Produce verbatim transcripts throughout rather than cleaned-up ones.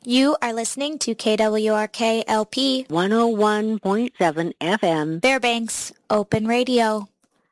You are listening to K W R K L P one oh one point seven F M, Fairbanks Open Radio.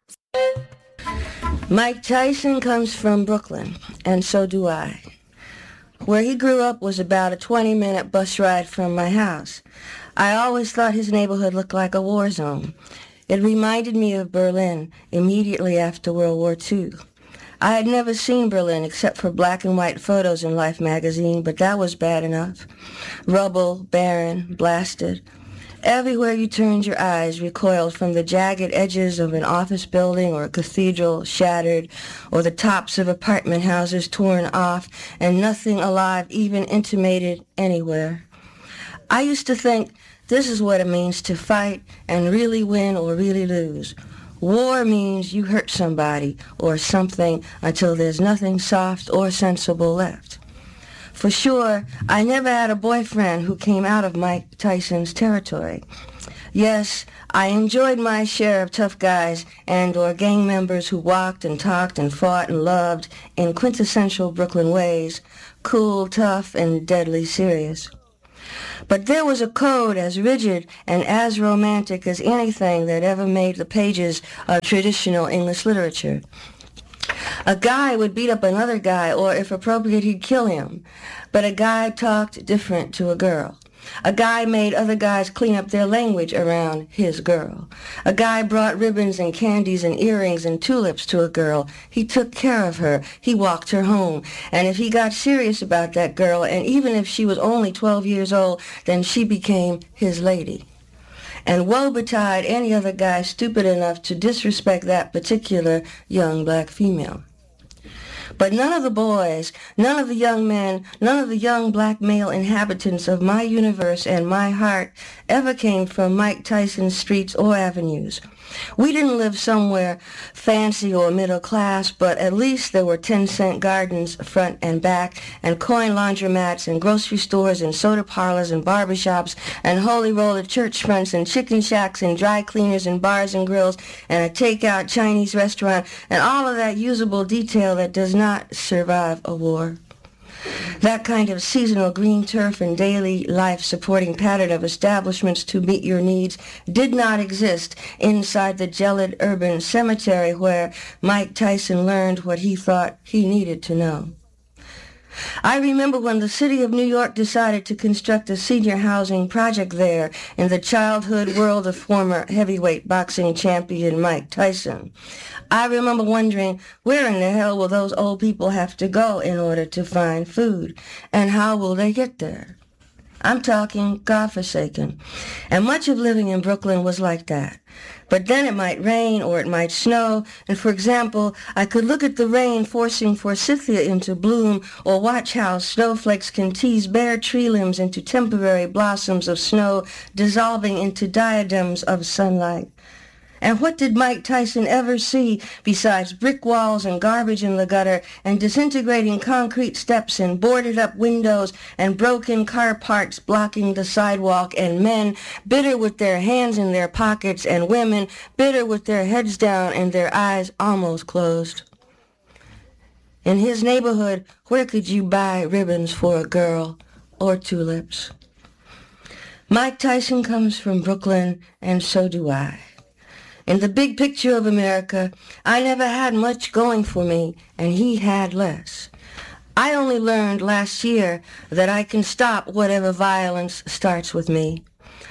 Mike Tyson comes from Brooklyn, and so do I. Where he grew up was about a twenty-minute bus ride from my house. I always thought his neighborhood looked like a war zone. It reminded me of Berlin immediately after World War Two. I had never seen Berlin except for black and white photos in Life magazine, but that was bad enough. Rubble, barren, blasted. Everywhere you turned your eyes recoiled from the jagged edges of an office building or a cathedral shattered, or the tops of apartment houses torn off, and nothing alive even intimated anywhere. I used to think this is what it means to fight and really win or really lose. War means you hurt somebody or something until there's nothing soft or sensible left. For sure, I never had a boyfriend who came out of Mike Tyson's territory. Yes, I enjoyed my share of tough guys and or gang members who walked and talked and fought and loved in quintessential Brooklyn ways, cool, tough, and deadly serious. But there was a code as rigid and as romantic as anything that ever made the pages of traditional English literature. A guy would beat up another guy, or if appropriate, he'd kill him. But a guy talked different to a girl. A guy made other guys clean up their language around his girl. A guy brought ribbons and candies and earrings and tulips to a girl. He took care of her. He walked her home. And if he got serious about that girl, and even if she was only twelve years old, then she became his lady. And woe betide any other guy stupid enough to disrespect that particular young black female. But none of the boys, none of the young men, none of the young black male inhabitants of my universe and my heart ever came from Mike Tyson's streets or avenues. We didn't live somewhere fancy or middle class, but at least there were ten-cent gardens front and back, and coin laundromats, and grocery stores, and soda parlors, and barbershops, and holy roller church fronts, and chicken shacks, and dry cleaners, and bars and grills, and a takeout Chinese restaurant, and all of that usable detail that does not survive a war. That kind of seasonal green turf and daily life-supporting pattern of establishments to meet your needs did not exist inside the gelid urban cemetery where Mike Tyson learned what he thought he needed to know. I remember when the city of New York decided to construct a senior housing project there in the childhood world of former heavyweight boxing champion Mike Tyson. I remember wondering, where in the hell will those old people have to go in order to find food? And how will they get there? I'm talking godforsaken. And much of living in Brooklyn was like that. But then it might rain or it might snow, and for example, I could look at the rain forcing forsythia into bloom, or watch how snowflakes can tease bare tree limbs into temporary blossoms of snow, dissolving into diadems of sunlight. And what did Mike Tyson ever see besides brick walls and garbage in the gutter and disintegrating concrete steps and boarded-up windows and broken car parts blocking the sidewalk, and men bitter with their hands in their pockets, and women bitter with their heads down and their eyes almost closed? In his neighborhood, where could you buy ribbons for a girl or tulips? Mike Tyson comes from Brooklyn, and so do I. In the big picture of America, I never had much going for me, and he had less. I only learned last year that I can stop whatever violence starts with me.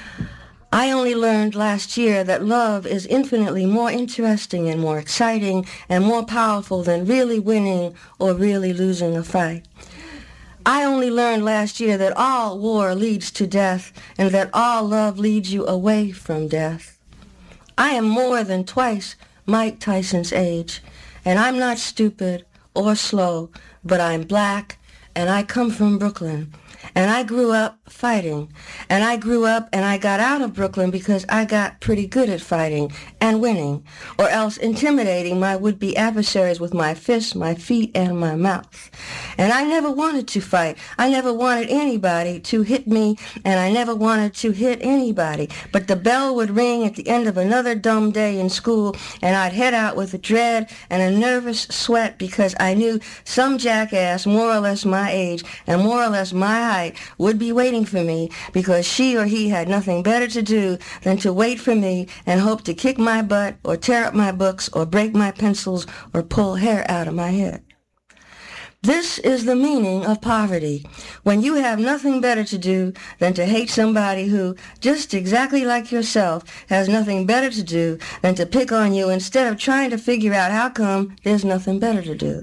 I only learned last year that love is infinitely more interesting and more exciting and more powerful than really winning or really losing a fight. I only learned last year that all war leads to death, and that all love leads you away from death. I am more than twice Mike Tyson's age, and I'm not stupid or slow, but I'm black, and I come from Brooklyn, and I grew up fighting, and I grew up and I got out of Brooklyn because I got pretty good at fighting and winning, or else intimidating my would-be adversaries with my fists, my feet, and my mouth. And I never wanted to fight. I never wanted anybody to hit me, and I never wanted to hit anybody. But the bell would ring at the end of another dumb day in school, and I'd head out with a dread and a nervous sweat because I knew some jackass more or less my age and more or less my my height would be waiting for me because she or he had nothing better to do than to wait for me and hope to kick my butt or tear up my books or break my pencils or pull hair out of my head. This is the meaning of poverty, when you have nothing better to do than to hate somebody who, just exactly like yourself, has nothing better to do than to pick on you instead of trying to figure out how come there's nothing better to do.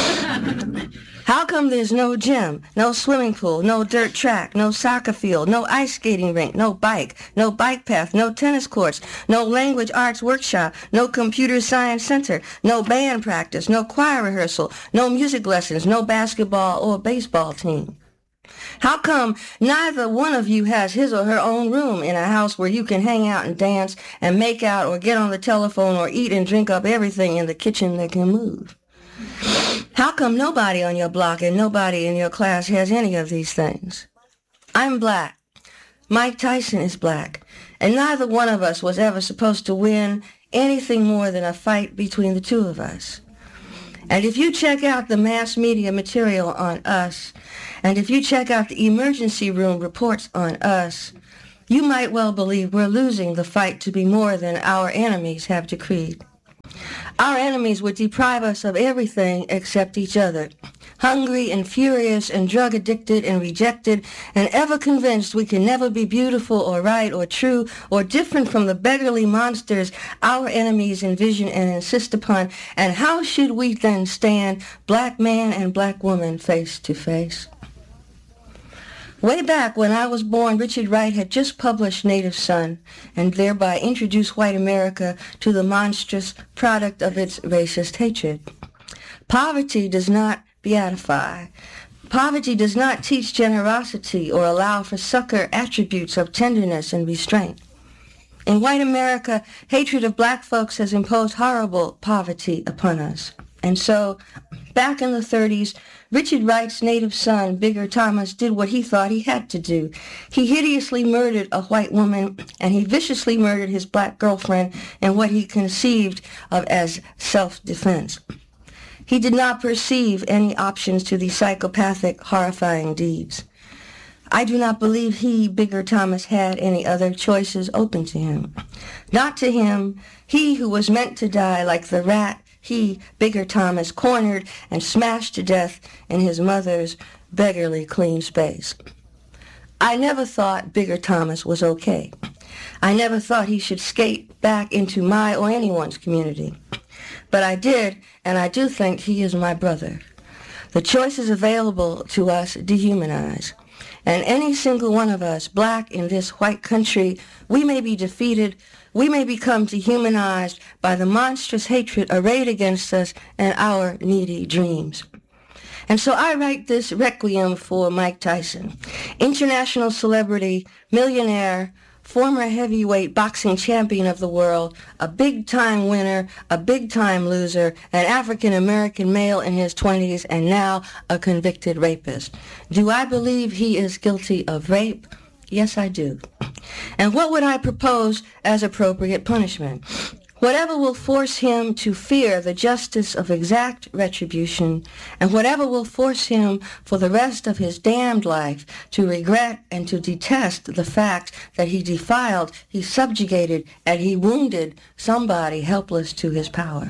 How come there's no gym, no swimming pool, no dirt track, no soccer field, no ice skating rink, no bike, no bike path, no tennis courts, no language arts workshop, no computer science center, no band practice, no choir rehearsal, no music lessons, no basketball or baseball team? How come neither one of you has his or her own room in a house where you can hang out and dance and make out or get on the telephone or eat and drink up everything in the kitchen that can move? How come nobody on your block and nobody in your class has any of these things? I'm black. Mike Tyson is black. And neither one of us was ever supposed to win anything more than a fight between the two of us. And if you check out the mass media material on us, and if you check out the emergency room reports on us, you might well believe we're losing the fight to be more than our enemies have decreed. Our enemies would deprive us of everything except each other, hungry and furious and drug-addicted and rejected and ever convinced we can never be beautiful or right or true or different from the beggarly monsters our enemies envision and insist upon. And how should we then stand, black man and black woman, face to face? Way back when I was born, Richard Wright had just published Native Son and thereby introduced white America to the monstrous product of its racist hatred. Poverty does not beatify. Poverty does not teach generosity or allow for succor attributes of tenderness and restraint. In white America, hatred of black folks has imposed horrible poverty upon us. And so, back in the thirties, Richard Wright's native son, Bigger Thomas, did what he thought he had to do. He hideously murdered a white woman, and he viciously murdered his black girlfriend in what he conceived of as self-defense. He did not perceive any options to these psychopathic, horrifying deeds. I do not believe he, Bigger Thomas, had any other choices open to him. Not to him, he who was meant to die like the rat, he, Bigger Thomas, cornered and smashed to death in his mother's beggarly clean space. I never thought Bigger Thomas was okay. I never thought he should skate back into my or anyone's community. But I did, and I do think he is my brother. The choices available to us dehumanize. And any single one of us, black in this white country, we may be defeated, we may become dehumanized by the monstrous hatred arrayed against us and our needy dreams. And so I write this requiem for Mike Tyson, international celebrity, millionaire, former heavyweight boxing champion of the world, a big-time winner, a big-time loser, an African-American male in his twenties, and now a convicted rapist. Do I believe he is guilty of rape? Yes, I do. And what would I propose as appropriate punishment? Whatever will force him to fear the justice of exact retribution, and whatever will force him for the rest of his damned life to regret and to detest the fact that he defiled, he subjugated, and he wounded somebody helpless to his power.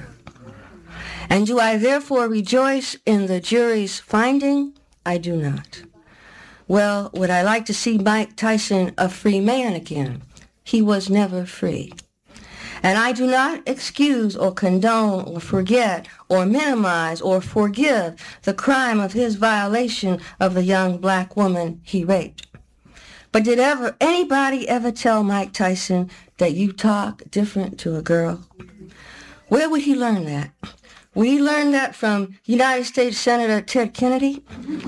And do I therefore rejoice in the jury's finding? I do not. Well, would I like to see Mike Tyson a free man again? He was never free. And I do not excuse or condone or forget or minimize or forgive the crime of his violation of the young black woman he raped. But did ever anybody ever tell Mike Tyson that you talk different to a girl? Where would he learn that? Would he learn that from United States Senator Ted Kennedy?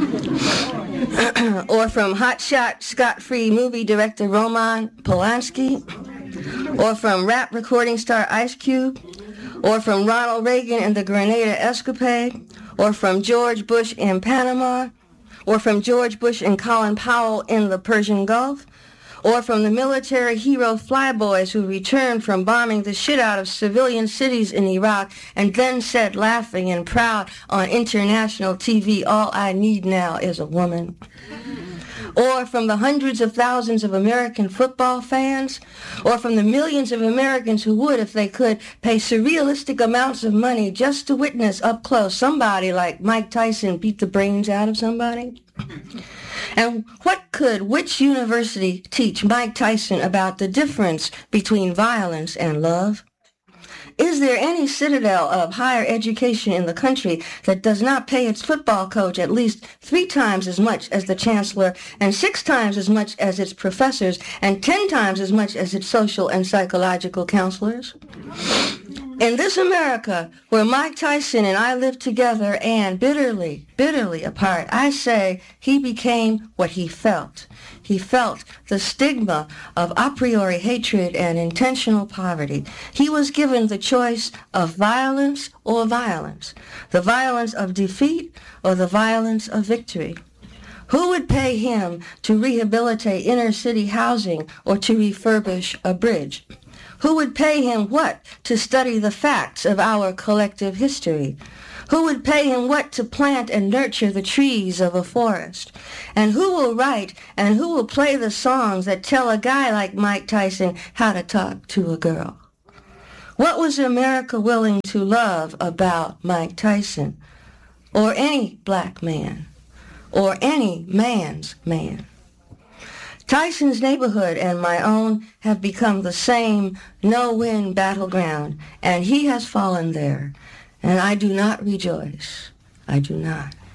Or from hotshot Scot-free movie director Roman Polanski? Or from rap recording star Ice Cube? Or from Ronald Reagan in the Grenada escapade? Or from George Bush in Panama? Or from George Bush and Colin Powell in the Persian Gulf? Or from the military hero flyboys who returned from bombing the shit out of civilian cities in Iraq and then said, laughing and proud on international T V, all I need now is a woman? or from the hundreds of thousands of American football fans, or from the millions of Americans who would, if they could, pay surrealistic amounts of money just to witness up close somebody like Mike Tyson beat the brains out of somebody? And what could which university teach Mike Tyson about the difference between violence and love? Is there any citadel of higher education in the country that does not pay its football coach at least three times as much as the chancellor, and six times as much as its professors, and ten times as much as its social and psychological counselors? In this America, where Mike Tyson and I lived together and bitterly, bitterly apart, I say he became what he felt. He felt the stigma of a priori hatred and intentional poverty. He was given the choice of violence or violence, the violence of defeat or the violence of victory. Who would pay him to rehabilitate inner city housing or to refurbish a bridge? Who would pay him what to study the facts of our collective history? Who would pay him what to plant and nurture the trees of a forest? And who will write and who will play the songs that tell a guy like Mike Tyson how to talk to a girl? What was America willing to love about Mike Tyson, or any black man, or any man's man? Tyson's neighborhood and my own have become the same no-win battleground, and he has fallen there, and I do not rejoice. I do not.